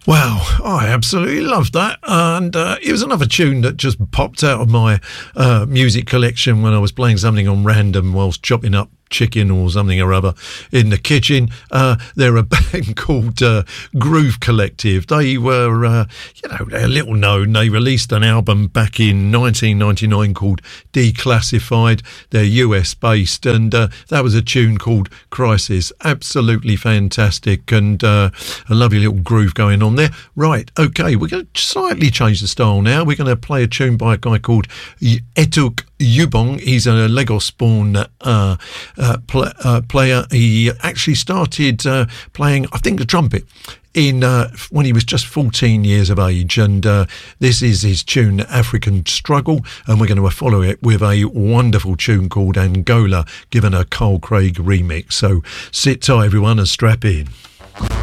Wow, I absolutely loved that. And it was another tune that just popped out of my music collection when I was playing something on random whilst chopping up chicken or something or other in the kitchen. They're a band called Groove Collective. They were, they're little known. They released an album back in 1999 called Declassified. They're US based, and that was a tune called Crisis. Absolutely fantastic, and a lovely little groove going on there. Right, okay, we're going to slightly change the style now. We're going to play a tune by a guy called Etuk Yubong. He's a Lagos-born player. He actually started playing, I think, the trumpet when he was just 14 years of age, and this is his tune African Struggle, and we're going to follow it with a wonderful tune called Angola, given a Carl Craig remix. So sit tight everyone and strap in.